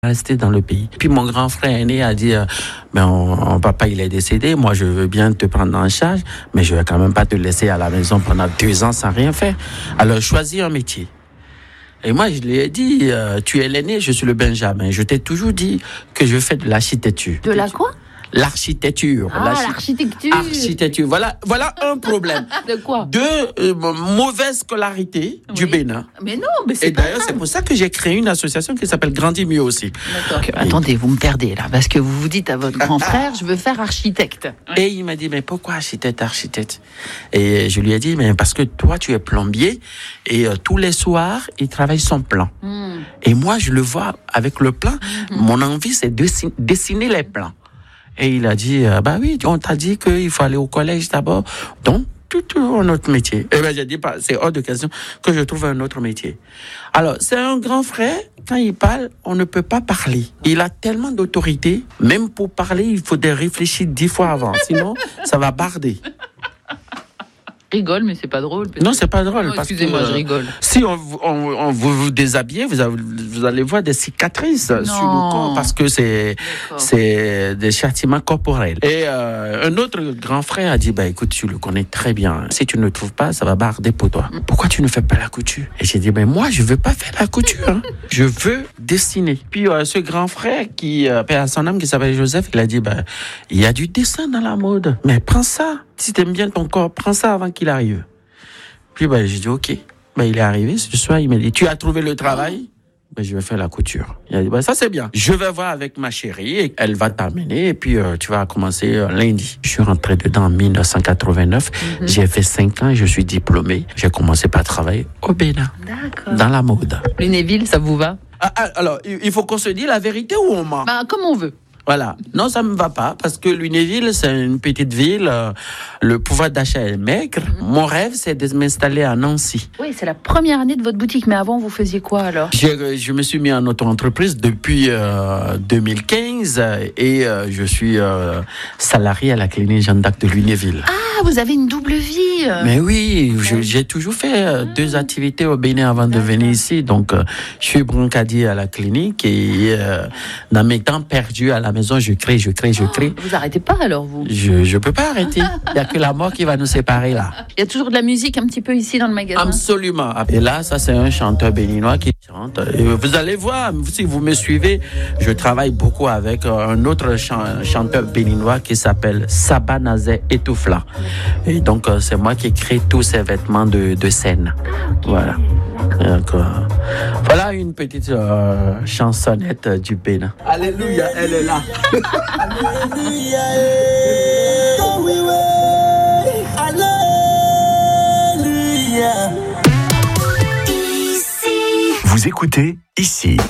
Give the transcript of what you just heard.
rester dans le pays. Puis mon grand frère aîné a dit papa il est décédé, moi je veux bien te prendre en charge, mais je vais quand même pas te laisser à la maison pendant 2 ans sans rien faire. Alors choisis un métier. Et moi je lui ai dit tu es l'aîné, je suis le Benjamin. Je t'ai toujours dit que je fais de l'architecture. De la quoi? L'architecture. L'architecture. Architecture. Voilà un problème. De quoi? De mauvaise scolarité du Bénin. Mais non, mais c'est Et pas d'ailleurs, grave. c'est pour ça que j'ai créé une association qui s'appelle Grandir mieux aussi. D'accord. Attendez, vous me perdez là, parce que vous vous dites à votre grand frère, je veux faire architecte. Et il m'a dit, mais pourquoi architecte? Et je lui ai dit, mais parce que toi, tu es plombier et tous les soirs, il travaille son plan. Et moi, je le vois avec le plan. Mon envie, c'est de dessiner les plans. Et il a dit, bah oui, on t'a dit qu'il faut aller au collège d'abord. Donc, tout un autre métier. Et ben j'ai dit, c'est hors de question que je trouve un autre métier. Alors, c'est un grand frère, quand il parle, on ne peut pas parler. Il a tellement d'autorité, même pour parler, il faudrait réfléchir 10 fois avant, sinon ça va barder. Rigole, mais c'est pas drôle. Non, c'est pas drôle. Non, parce excusez-moi, que, je rigole. Si on vous déshabillez, vous allez voir des cicatrices sur le corps parce que c'est des châtiments corporels. Et un autre grand frère a dit, écoute, tu le connais très bien. Si tu ne le trouves pas, ça va barder pour toi. Pourquoi tu ne fais pas la couture? Et j'ai dit, moi, je veux pas faire la couture. Hein. Je veux dessiner. Puis ce grand frère qui paie à son âme, qui s'appelle Joseph, il a dit, il y a du dessin dans la mode. Mais prends ça. Si t'aimes bien ton corps, prends ça avant qu'il arrive. Puis j'ai dit ok. Il est arrivé ce soir, il m'a dit tu as trouvé le travail? Je vais faire la couture. Il a dit ça c'est bien. Je vais voir avec ma chérie et elle va t'amener et puis tu vas commencer lundi. Je suis rentré dedans en 1989. J'ai fait 5 ans et je suis diplômé. J'ai commencé par travailler au Bénin. D'accord. Dans la mode. Lunéville, ça vous va? Alors, il faut qu'on se dise la vérité ou on ment? Comme on veut. Voilà. Non, ça me va pas parce que Lunéville, c'est une petite ville. Le pouvoir d'achat est maigre. Mon rêve, c'est de m'installer à Nancy. Oui, c'est la première année de votre boutique. Mais avant, vous faisiez quoi alors? Je me suis mis en auto-entreprise depuis 2015 et je suis salarié à la clinique Jeanne d'Arc de Lunéville. Ah, vous avez une double vie. Mais oui, j'ai toujours fait 2 activités au Bénin avant de venir ici. Donc, je suis brancadier à la clinique et dans mes temps perdus à la maison, je crée. Vous arrêtez pas alors, vous? Je peux pas arrêter. Il n'y a que la mort qui va nous séparer là. Il y a toujours de la musique un petit peu ici dans le magasin? Absolument. Et là, ça c'est un chanteur béninois qui chante. Et vous allez voir, si vous me suivez, je travaille beaucoup avec un autre chanteur béninois qui s'appelle Sabanazé Etoufla. Et donc, c'est moi qui crée tous ces vêtements de scène. Voilà. Donc, voilà une petite chansonnette du Bénin. Alléluia, elle est là. Alléluia. Vous écoutez ici.